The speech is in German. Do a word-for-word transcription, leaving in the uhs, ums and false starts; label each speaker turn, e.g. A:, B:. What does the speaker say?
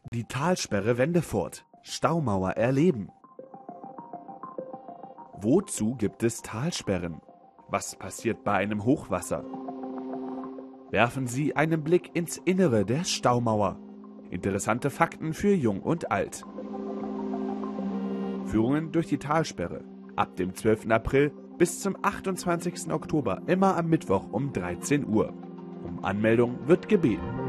A: Die Talsperre Wendefurt. Staumauer erleben. Wozu gibt es Talsperren? Was passiert bei einem Hochwasser? Werfen Sie einen Blick ins Innere der Staumauer. Interessante Fakten für Jung und Alt. Führungen durch die Talsperre. Ab dem zwölften April bis zum achtundzwanzigsten Oktober immer am Mittwoch um dreizehn Uhr. Um Anmeldung wird gebeten.